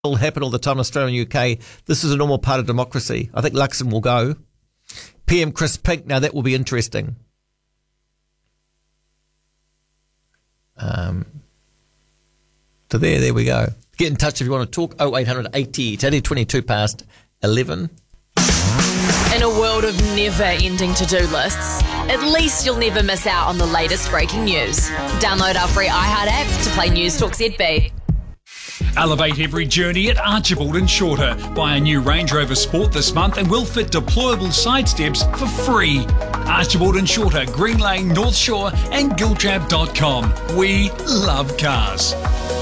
will happen all the time in Australia and UK. This is a normal part of democracy. I think Luxon will go. PM Chris Pink, now that will be interesting. So there we go. Get in touch if you want to talk. 0800 80. It's only 22 past 11. In a world of never-ending to-do lists, at least you'll never miss out on the latest breaking news. Download our free iHeart app to play News Talk ZB. Elevate every journey at Archibald and Shorter. Buy a new Range Rover Sport this month and we'll fit deployable side steps for free. Archibald and Shorter, Green Lane, North Shore and Giltrap.com. We love cars.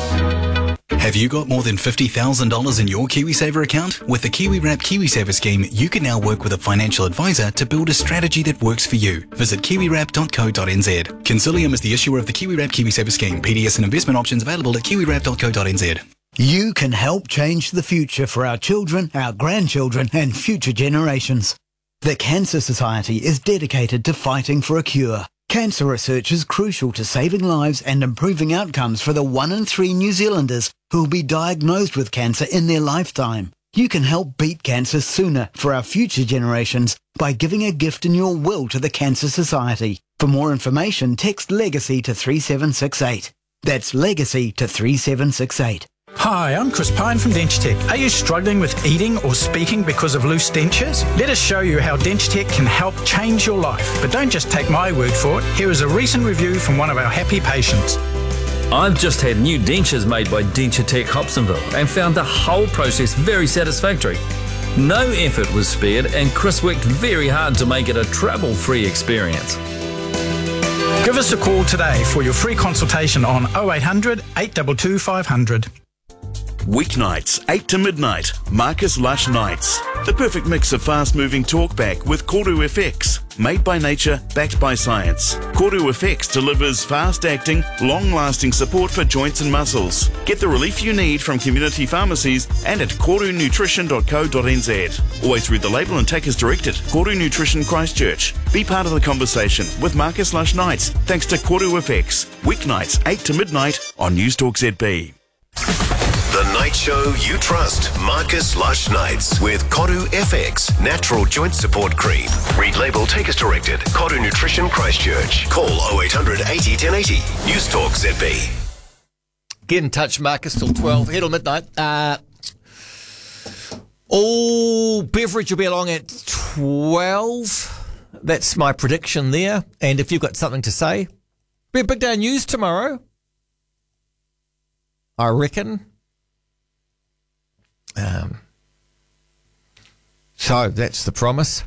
Have you got more than $50,000 in your KiwiSaver account? With the KiwiWrap KiwiSaver scheme, you can now work with a financial advisor to build a strategy that works for you. Visit kiwiwrap.co.nz. Consilium is the issuer of the KiwiWrap KiwiSaver scheme. PDS and investment options available at kiwiwrap.co.nz. You can help change the future for our children, our grandchildren and future generations. The Cancer Society is dedicated to fighting for a cure. Cancer research is crucial to saving lives and improving outcomes for the 1 in 3 New Zealanders who will be diagnosed with cancer in their lifetime. You can help beat cancer sooner for our future generations by giving a gift in your will to the Cancer Society. For more information, text LEGACY to 3768. That's LEGACY to 3768. Hi, I'm Chris Pine from Dentitech. Are you struggling with eating or speaking because of loose dentures? Let us show you how Dentitech can help change your life. But don't just take my word for it. Here is a recent review from one of our happy patients. I've just had new dentures made by Dentitech Hobsonville and found the whole process very satisfactory. No effort was spared and Chris worked very hard to make it a trouble-free experience. Give us a call today for your free consultation on 0800 822 500. Weeknights, 8 to midnight, Marcus Lush Nights. The perfect mix of fast-moving talkback with Koru FX. Made by nature, backed by science. Koru FX delivers fast-acting, long-lasting support for joints and muscles. Get the relief you need from community pharmacies and at korunutrition.co.nz. Always read the label and take as directed. Koru Nutrition Christchurch. Be part of the conversation with Marcus Lush Nights thanks to Koru FX. Weeknights, 8 to midnight on News Talk ZB. The night show you trust. Marcus Lush Nights with Koru FX Natural Joint Support Cream. Read label, take as directed. Koru Nutrition Christchurch. Call 0800 80 1080. News Talk ZB. Get in touch, Marcus, till 12. Here till midnight. Beveridge will be along at 12. That's my prediction there. And if you've got something to say, be a big day of news tomorrow, I reckon. So that's the promise.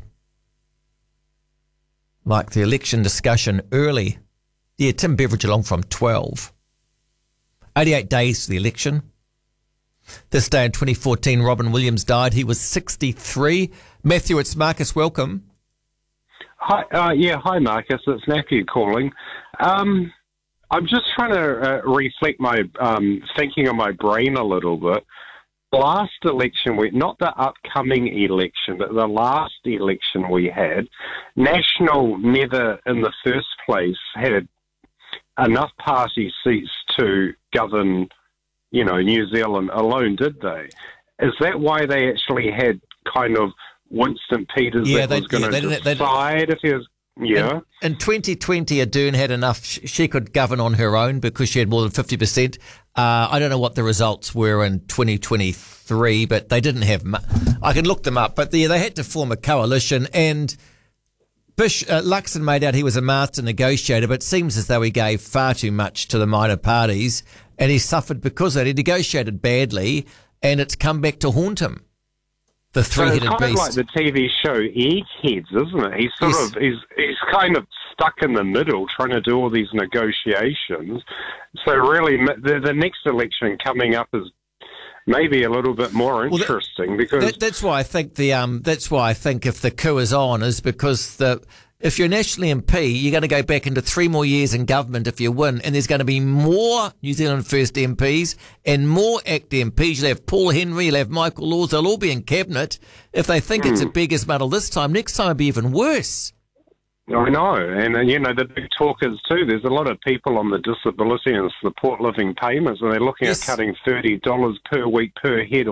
Like the election discussion early. Yeah, Tim Beveridge along from 12. 88 days to the election. This day in 2014, Robin Williams died. He was 63. Matthew, it's Marcus. Welcome. Hi, hi Marcus. It's Matthew calling. I'm just trying to reflect my thinking on my brain a little bit. Last election, not the upcoming election, but the last election we had, National never in the first place had enough party seats to govern, New Zealand alone, did they? Is that why they actually had kind of Winston Peters that was going to decide if he was... Yeah. In 2020, Ardern had enough. She could govern on her own because she had more than 50%. I don't know what the results were in 2023, but they didn't have I can look them up. But they had to form a coalition, and Luxon made out he was a master negotiator, but it seems as though he gave far too much to the minor parties, and he suffered because of it. He negotiated badly, and it's come back to haunt him. The three-headed beast. It's kind of like the TV show Eggheads, isn't it? He's kind of stuck in the middle trying to do all these negotiations. So really, the next election coming up is maybe a little bit more interesting because that's why I think if the coup is on is because if you're National MP, you're going to go back into 3 more years in government if you win, and there's going to be more New Zealand First MPs and more ACT MPs. You'll have Paul Henry, you'll have Michael Laws, they'll all be in cabinet. If they think it's a beggars muddle this time, next time it'll be even worse. I know, and the big talk is too, there's a lot of people on the disability and support living payments, and they're looking at cutting $30 per week per head